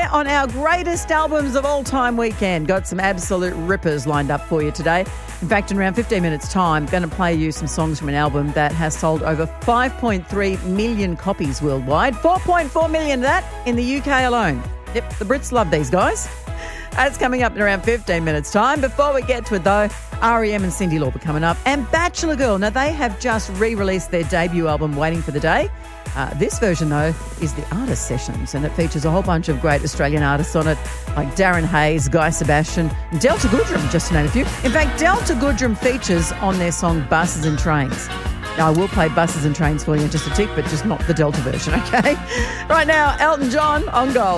on our greatest albums of all time weekend. Got some absolute rippers lined up for you today. In fact, in around 15 minutes' time, I'm going to play you some songs from an album that has sold over 5.3 million copies worldwide. 4.4 million of that in the UK alone. Yep, the Brits love these guys. That's coming up in around 15 minutes' time. Before we get to it, though, R.E.M. and Cyndi Lauper coming up. And Bachelor Girl. Now, they have just re-released their debut album, Waiting for the Day. This version, though, is the Artist Sessions, and it features a whole bunch of great Australian artists on it, like Darren Hayes, Guy Sebastian, and Delta Goodrem, just to name a few. In fact, Delta Goodrem features on their song Buses and Trains. Now, I will play Buses and Trains for you in just a tick, but just not the Delta version, okay? Right now, Elton John on Gold.